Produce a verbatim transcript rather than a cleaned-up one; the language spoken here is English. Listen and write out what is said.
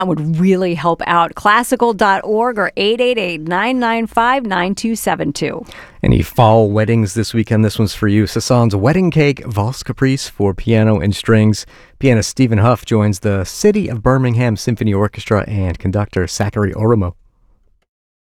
would really help out. Classical dot org or eight eight eight, nine nine five, nine two seven two. Any fall weddings this weekend? This one's for you. Sasan's Wedding Cake Valse Caprice for piano and strings. Pianist Stephen Huff joins the City of Birmingham Symphony Orchestra and conductor Zachary Oromo.